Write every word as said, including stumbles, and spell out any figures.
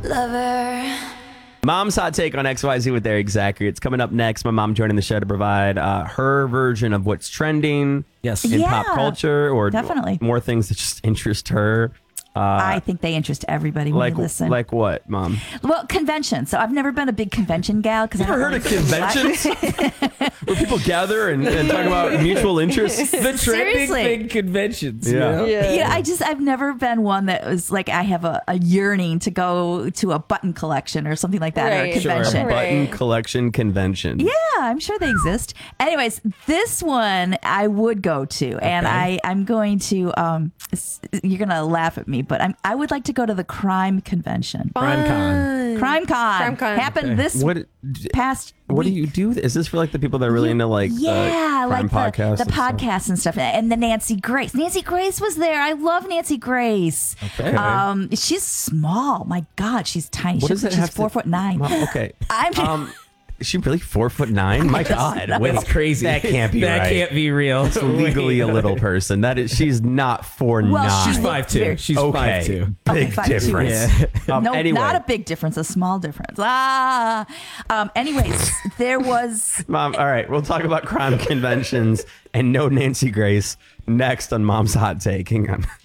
Lover. Mom's hot take on X Y Z with Eric Zachary. It's coming up next. My mom joining the show to provide uh, her version of what's trending Yes. in Yeah, pop culture, or definitely. more things that just interest her. Uh, I think they interest everybody when like they listen. like what, Mom? Well, convention. So I've never been a big convention gal because I Ever don't heard of really do a lot. conventions where people gather and, and talk about mutual interests? The trending Seriously. thing conventions. Yeah. You know? Yeah. Yeah, I just I've never been one that was like I have a, a yearning to go to a button collection or something like that or a Right. Sure. convention. Right. Button collection convention. Yeah, I'm sure they exist. Anyways, this one I would go to, and I I'm going to. Um, s- you're gonna laugh at me, but I'm I would like to go to the crime convention. Crime Con. Crime Con, Crime Con. happened Okay. this What past. what do week. you do? Is this for like the people that are really into like Yeah, uh, crime like the, podcasts? the and stuff? podcasts and stuff, and the Nancy Grace. Nancy Grace was there. I love Nancy Grace. Okay. Um, she's small. My God, she's tiny. What She's, does it she's have to- four foot nine. Mom, okay. I'm. Um, is she really four foot nine? My God, wait, That's crazy. That can't be That right. can't be real. That's legally a Wait. little person. That is, she's not four Well, nine. She's five two. Very- She's okay. five two. Big Okay, five two. difference. Um, no, anyway, not a big difference, a small difference. Ah. Um, anyways, there was. Mom. All right, we'll talk about crime conventions and no Nancy Grace next on Mom's Hot Take. Hang on.